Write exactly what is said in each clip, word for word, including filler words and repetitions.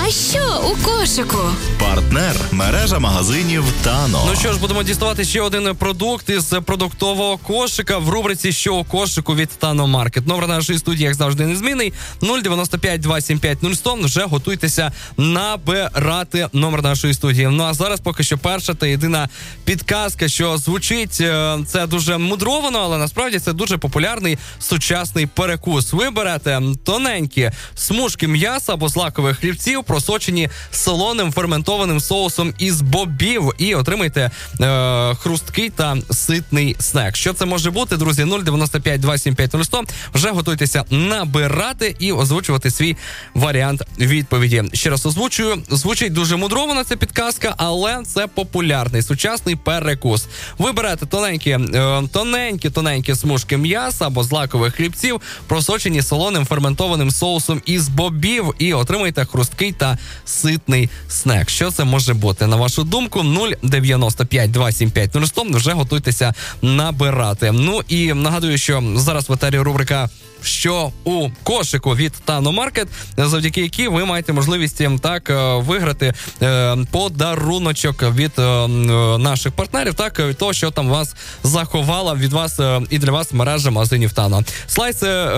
А що у кошику? Партнер – мережа магазинів Тано. Ну що ж, будемо діставати ще один продукт із продуктового кошика в рубриці «Що у кошику» від Тано Маркет. Номер нашої студії, як завжди, незмінний. нуль дев'яносто п'ять два сім п'ять нуль сто. Вже готуйтеся набирати номер нашої студії. Ну а зараз поки що перша та єдина підказка, що звучить це дуже мудровано, але насправді це дуже популярний сучасний перекус. Ви берете тоненькі смужки м'яса або злакових хлібців, просочені солоним ферментованим соусом із бобів, і отримайте е, хрусткий та ситний снек. Що це може бути, друзі? нуль дев'яносто п'ять два сім п'ять нуль сто. Вже готуйтеся набирати і озвучувати свій варіант відповіді. Ще раз озвучую. Звучить дуже мудровано ця підказка, але це популярний сучасний перекус. Ви берете тоненькі, е, тоненькі, тоненькі смужки м'яса або злакових хлібців, просочені солоним ферментованим соусом із бобів, і отримайте хрусткий та ситний снек. Що це може бути? На вашу думку, нуль дев'яносто п'ять два сім п'ять нуль сто. Вже готуйтеся набирати. Ну і нагадую, що зараз в етері рубрика «Що у кошику» від Тано Маркет, завдяки якій ви маєте можливість так виграти е, подаруночок від е, наших партнерів, так, від того, що там вас заховала від вас е, і для вас мережа магазинів Тано. Слайси, е,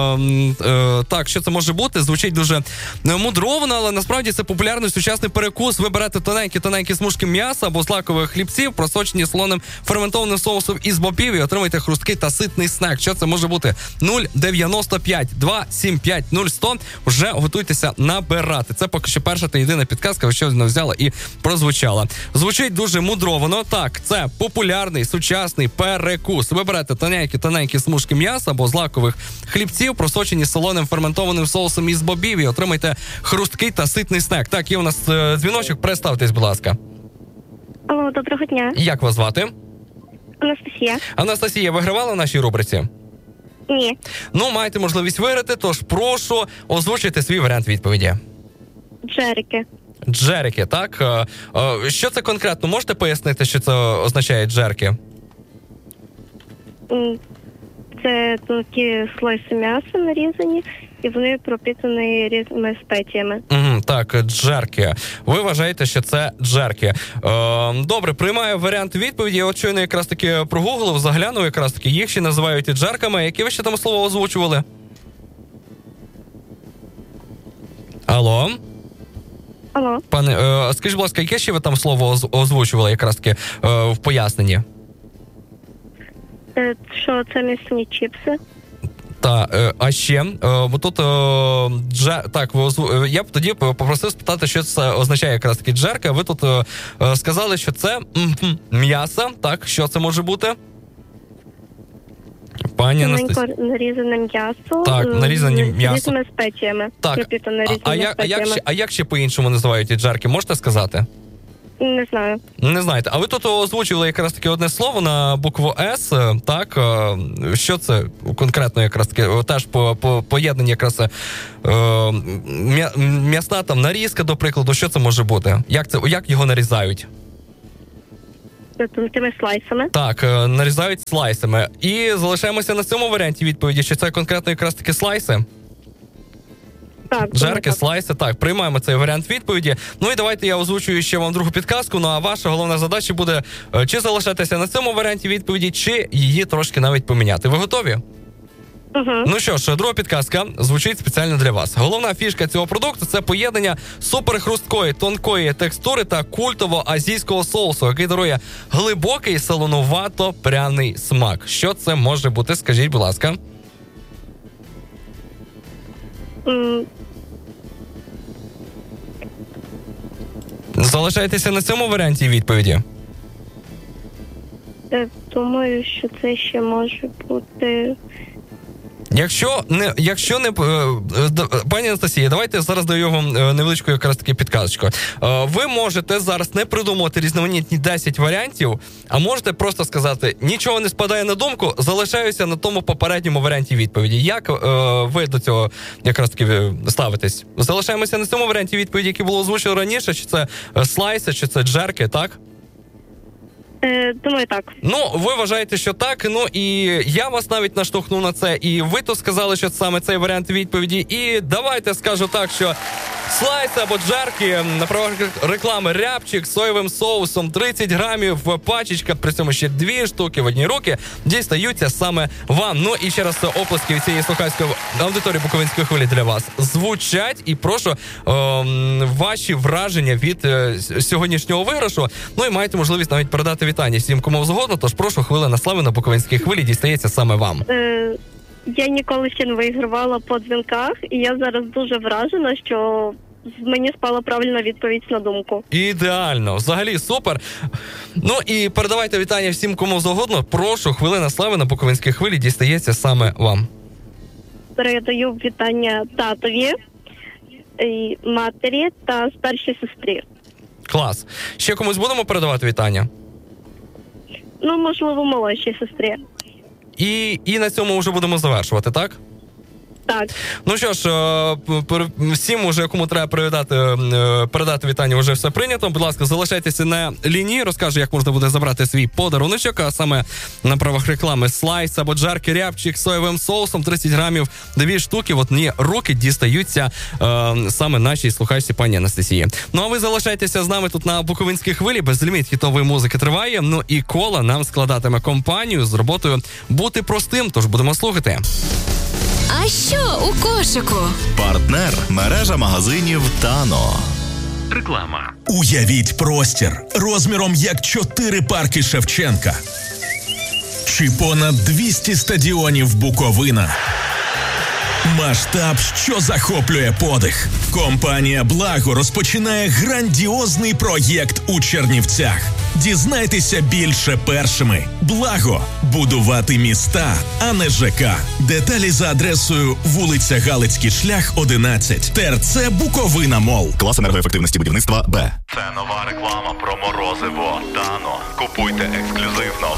е, так, що це може бути? Звучить дуже мудровано, але насправді це популярний сучасний перекус. Ви берете тоненькі-тоненькі смужки м'яса або злакових хлібців, просочені солоним ферментованим соусом із бобів, і отримайте хрусткий та ситний снек. Що це може бути? нуль дев'яносто п'ять два сім п'ять нуль сто. Вже готуйтеся набирати. Це поки що перша та єдина підказка, що не взяла і прозвучала. Звучить дуже мудровано. Так, це популярний сучасний перекус. Ви берете тоненькі-тоненькі смужки м'яса або злакових хлібців, просочені солоним ферментованим соусом із бобів, і отримайте хрусткий та ситний снек. Так, є у нас е, дзвіночок. Представтесь, будь ласка. Алло, доброго дня. Як вас звати? Анастасія. Анастасія, вигравала в нашій рубриці? Ні. Ну, маєте можливість виграти, тож прошу озвучити свій варіант відповіді. Джерики. Джерики, так? Що це конкретно? Можете пояснити, що це означає джерки? Це тонкі слойси м'яса нарізані, і вони пропитані різними спеціями. Угу, так, джерки. Ви вважаєте, що це джерки. Е, добре, приймаю варіант відповіді. Я от щойно якраз таки прогуглив, заглянув якраз таки. Їх ще називають джерками. Яке ви ще там слово озвучували? Алло? Алло. Пане, е, скажіть, будь ласка, яке ще ви там слово озвучували якраз таки е, в поясненні? Е, що це м'ясні чіпси? Та, е, а ще, е, бо тут, е, дже, так, ви озву... я б тоді попросив спитати, що це означає якраз таки джерка. Ви тут е, сказали, що це м-м, м'ясо, так, що це може бути? Пані Анастасія. Нарізане м'ясо. Так, нарізане м'ясо. Різними спеціями. Так, а, а, як, а, як ще, а як ще по-іншому називають ті джерки, можете сказати? Не знаю. Не знаєте. А ви тут озвучили якраз таки одне слово на букву «С», так? Що це конкретно якраз таки? Теж по, по, поєднання якраз е, м'ясна там нарізка, до прикладу. Що це може бути? Як, це, як його нарізають? Тими слайсами. Так, нарізають слайсами. І залишаємося на цьому варіанті відповіді, що це конкретно якраз таки слайси? Так, Джерки, так. слайси, так, приймаємо цей варіант відповіді. Ну і давайте я озвучую ще вам другу підказку. Ну а ваша головна задача буде чи залишатися на цьому варіанті відповіді, чи її трошки навіть поміняти. Ви готові? Угу. Ну що ж, друга підказка звучить спеціально для вас. Головна фішка цього продукту – це поєднання суперхрусткої, тонкої текстури та культового азійського соусу, який дарує глибокий солонувато-пряний смак. Що це може бути? Скажіть, будь ласка. Mm. Залишайтеся на цьому варіанті відповіді. Я думаю, що це ще може бути... Якщо не, якщо не, пані Анастасія, давайте зараз даю вам невеличку якраз таки підказочку. Ви можете зараз не придумувати різноманітні десять варіантів, а можете просто сказати, нічого не спадає на думку, залишаюся на тому попередньому варіанті відповіді. Як ви до цього якраз таки ставитесь? Залишаємося на цьому варіанті відповіді, який було озвучено раніше, чи це слайси, чи це джерки, так? Думаю, так. Ну, ви вважаєте, що так, ну і я вас навіть наштовхнув на це, і ви то сказали, що саме цей варіант відповіді, і давайте скажу так, що Слайси або джарки на правах реклами рябчик з соєвим соусом тридцять грамів, пачечка, при цьому ще дві штуки в одній руки дістаються саме вам. Ну і ще раз оплески від цієї слухацької аудиторії Буковинської хвилі для вас звучать. І прошу е, ваші враження від е, сьогоднішнього виграшу. Ну і маєте можливість навіть передати вітання всім, кому згодно. Тож прошу, хвилина слави на Буковинській хвилі дістається саме вам. Е, я ніколи ще не вигравала по дзвінках, і я зараз дуже вражена, що мені спала правильна відповідь на думку. Ідеально, взагалі супер. Ну і передавайте вітання всім, кому завгодно. Прошу, хвилина слави на Буковинській хвилі дістається саме вам. Передаю вітання татові, і матері та старшій сестрі. Клас. Ще комусь будемо передавати вітання? Ну, можливо, молодшій сестрі. І, і на цьому вже будемо завершувати, так? Так. Ну що ж, всім, уже, кому треба передати, передати вітання, вже все прийнято. Будь ласка, залишайтеся на лінії, розкажу, як можна буде забрати свій подаруночок, а саме на правах реклами слайс або джарки рябчик з соєвим соусом, тридцять грамів, дві штуки, в одні руки дістаються е, саме нашій слухачці пані Анастасії. Ну а ви залишайтеся з нами тут на Буковинській хвилі, безліміт хітової музики триває, ну і кола нам складатиме компанію з роботою «Бути простим», тож будемо слухати. А що у кошику? Партнер – мережа магазинів «Тано». Реклама. Уявіть простір розміром як чотири парки Шевченка. Чи понад двісті стадіонів Буковина. Масштаб, що захоплює подих. Компанія «Благо» розпочинає грандіозний проєкт у Чернівцях. Дізнайтеся більше першими. «Благо» – будувати міста, а не ЖК. Деталі за адресою вулиця Галицький шлях, одинадцять, ТРЦ Буковина Мол. Клас енергоефективності будівництва «Б». Це нова реклама про морозиво «Тано». Купуйте ексклюзивно